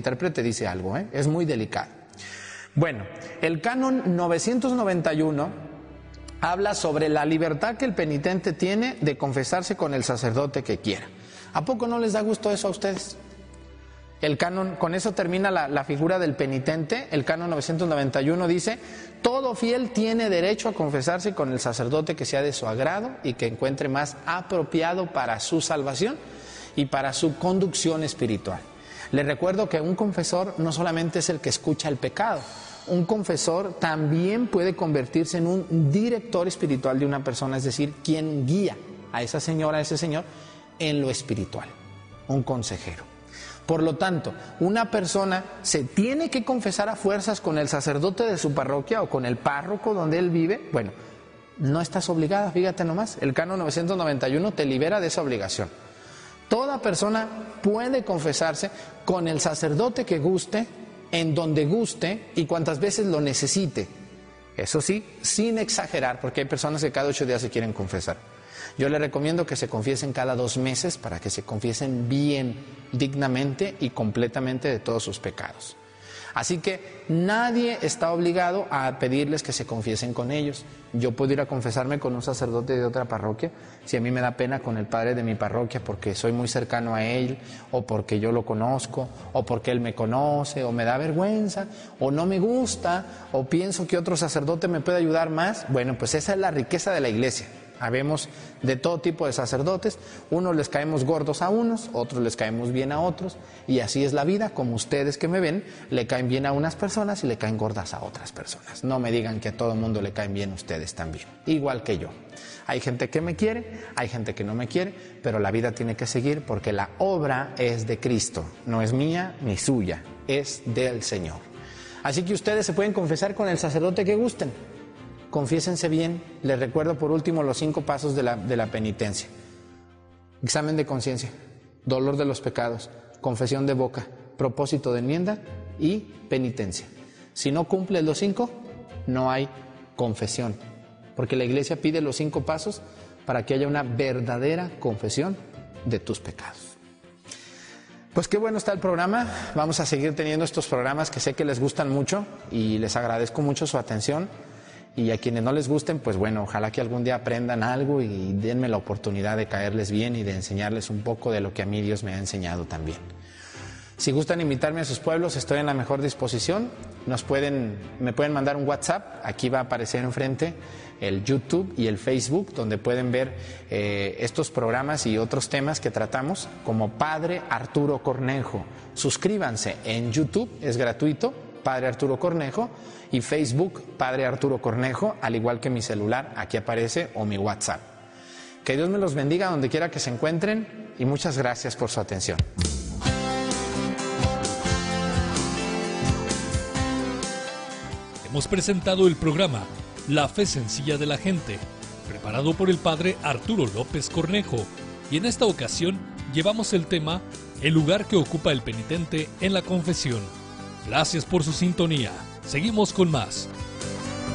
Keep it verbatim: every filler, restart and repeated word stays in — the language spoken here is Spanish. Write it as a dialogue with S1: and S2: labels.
S1: intérprete dice algo, ¿eh? Es muy delicado. Bueno, el canon novecientos noventa y uno habla sobre la libertad que el penitente tiene de confesarse con el sacerdote que quiera. ¿A poco no les da gusto eso a ustedes? El canon, con eso termina la, la figura del penitente. El canon novecientos noventa y uno dice: todo fiel tiene derecho a confesarse con el sacerdote que sea de su agrado y que encuentre más apropiado para su salvación y para su conducción espiritual. Les recuerdo que un confesor no solamente es el que escucha el pecado, un confesor también puede convertirse en un director espiritual de una persona, es decir, quien guía a esa señora, a ese señor, en lo espiritual, un consejero. Por lo tanto, una persona se tiene que confesar a fuerzas con el sacerdote de su parroquia o con el párroco donde él vive. Bueno, no estás obligada, fíjate nomás, el canon novecientos noventa y uno te libera de esa obligación. Toda persona puede confesarse con el sacerdote que guste, en donde guste y cuantas veces lo necesite. Eso sí, sin exagerar, porque hay personas que cada ocho días se quieren confesar. Yo les recomiendo que se confiesen cada dos meses para que se confiesen bien, dignamente y completamente de todos sus pecados. Así que nadie está obligado a pedirles que se confiesen con ellos. Yo puedo ir a confesarme con un sacerdote de otra parroquia si a mí me da pena con el padre de mi parroquia porque soy muy cercano a él, o porque yo lo conozco, o porque él me conoce, o me da vergüenza, o no me gusta, o pienso que otro sacerdote me puede ayudar más. Bueno, pues esa es la riqueza de la iglesia. Habemos de todo tipo de sacerdotes, unos les caemos gordos a unos, otros les caemos bien a otros, y así es la vida, como ustedes que me ven, le caen bien a unas personas y le caen gordas a otras personas. No me digan que a todo el mundo le caen bien ustedes también, igual que yo. Hay gente que me quiere, hay gente que no me quiere, pero la vida tiene que seguir porque la obra es de Cristo, no es mía ni suya, es del Señor. Así que ustedes se pueden confesar con el sacerdote que gusten. Confiésense bien. Les recuerdo por último los cinco pasos de la, de la penitencia: examen de conciencia, dolor de los pecados, confesión de boca, propósito de enmienda y penitencia. Si no cumples los cinco, no hay confesión, porque la iglesia pide los cinco pasos para que haya una verdadera confesión de tus pecados. Pues qué bueno está el programa. Vamos a seguir teniendo estos programas que sé que les gustan mucho y les agradezco mucho su atención. Y a quienes no les gusten, pues bueno, ojalá que algún día aprendan algo y denme la oportunidad de caerles bien y de enseñarles un poco de lo que a mí Dios me ha enseñado también. Si gustan invitarme a sus pueblos, estoy en la mejor disposición. Nos pueden, me pueden mandar un WhatsApp, aquí va a aparecer enfrente el YouTube y el Facebook, donde pueden ver eh, estos programas y otros temas que tratamos, como Padre Arturo Cornejo. Suscríbanse en YouTube, es gratuito, Padre Arturo Cornejo, y Facebook, Padre Arturo Cornejo, al igual que mi celular, aquí aparece, o mi WhatsApp. Que Dios me los bendiga donde quiera que se encuentren y muchas gracias por su atención.
S2: Hemos presentado el programa La Fe Sencilla de la Gente, preparado por el Padre Arturo López Cornejo, y en esta ocasión llevamos el tema El lugar que ocupa el penitente en la confesión. Gracias por su sintonía. Seguimos con más.